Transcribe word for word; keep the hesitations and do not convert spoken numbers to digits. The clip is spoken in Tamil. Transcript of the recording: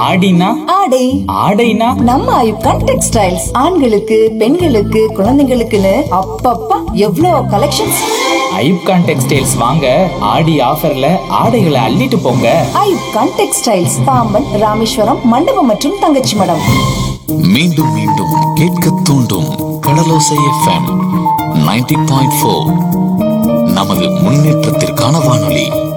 ஆடினா ஆடை ஆடைனா நம்ம ஐப்கான் டெக்ஸ்டைல்ஸ் ஆண்களுக்கு பெண்களுக்கு குழந்தைகளுக்குன்னு அப்பப்பா எவ்வளோ கலெக்ஷன்ஸ். ஐப்கான் டெக்ஸ்டைல்ஸ் வாங்க ஆடி ஆஃபர்ல ஆடைகளை அள்ளிட்டு போங்க. ஐப்கான் டெக்ஸ்டைல்ஸ் பாம்பன் ராமேஸ்வரம் மண்டபம் மற்றும் தங்கச்சி மடம். மீண்டும் மீண்டும் கேட்க தூண்டும் கடலோசை எஃப்எம் தொண்ணூறு புள்ளி நான்கு. நமது முன்னேற்றத்திற்கான வானொலி.